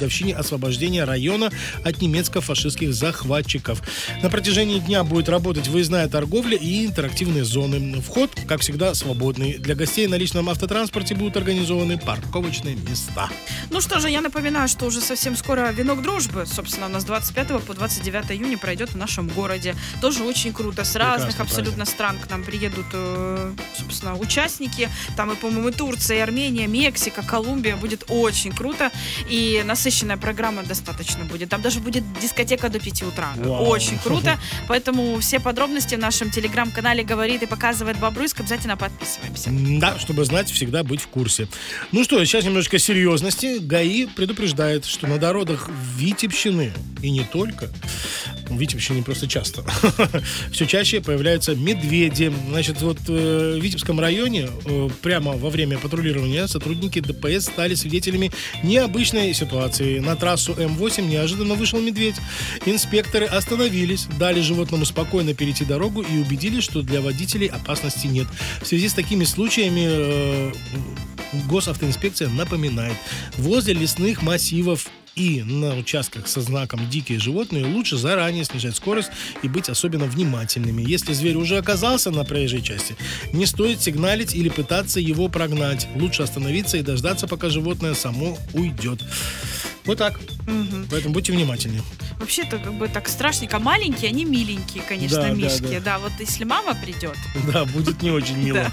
годовщине освобождения района от немецко-фашистских захватчиков. На протяжении дня будет работать выездная торговля и интерактивные зоны. Вход, как всегда, свободный. Для гостей на личном автотранспорте будут организованы парковочные места. Ну что же, я напоминаю, что уже совсем скоро «Венок дружбы», собственно, у нас 25 по 29 июня пройдет в нашем городе. Тоже очень круто. С разных абсолютно стран к нам приедут, собственно, участники. Там и, по-моему, и Турция, и Армения, Мексика, Колумбия. Будет очень круто. И насыщенная программа достаточно будет. Там даже будет дискотека до 5 утра. Вау. Очень круто. Поэтому все подробности в нашем телеграм-канале «Говорит и показывает Бобруйск». Обязательно подписываемся. Да, чтобы знать, всегда быть в курсе. Ну что, сейчас немножечко серьезности. ГАИ предупреждает, что на дорогах Витебщины, и не только, в Витебщине просто часто, все чаще появляются медведи. Значит, вот в Витебском районе прямо во время патрулирования сотрудники ДПС стали свидетелями необычной ситуации. На трассу М8 неожиданно вышел медведь. Инспекторы остановились, дали животному спокойно перейти дорогу и убедились, что для водителей опасности нет. В связи с такими случаями госавтоинспекция напоминает: возле лесных массивов и на участках со знаком «Дикие животные» лучше заранее снижать скорость и быть особенно внимательными. Если зверь уже оказался на проезжей части, не стоит сигналить или пытаться его прогнать. Лучше остановиться и дождаться, пока животное само уйдет. Вот так. Угу. Поэтому будьте внимательны. Вообще-то как бы так страшненько. Маленькие, они миленькие, конечно, Да, мишки. да. Да, вот если мама придет. Да, будет не очень мило.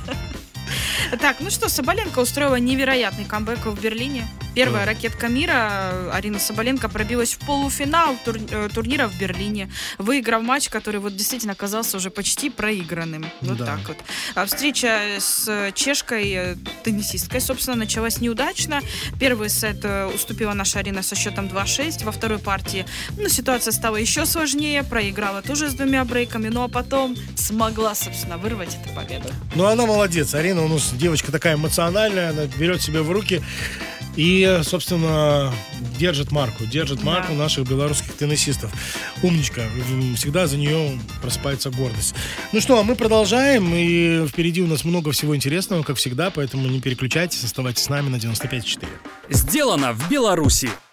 Так, ну что, Соболенко устроила невероятный камбэк в Берлине. Первая ракетка мира, Арина Соболенко, пробилась в полуфинал турнира в Берлине, выиграв матч, который вот действительно оказался уже почти проигранным. Вот так вот. А встреча с чешкой, теннисисткой, собственно, началась неудачно. Первый сет уступила наша Арина со счетом 2-6. Во второй партии ситуация стала еще сложнее, проиграла тоже с 2 брейками, ну а потом смогла, собственно, вырвать эту победу. Ну, она молодец. Арина у нас девочка такая эмоциональная, она берет себя в руки и, собственно, держит марку наших белорусских теннисистов. Умничка. Всегда за нее просыпается гордость. Ну что, а мы продолжаем, и впереди у нас много всего интересного, как всегда, поэтому не переключайтесь, оставайтесь с нами на 95.4. Сделано в Беларуси.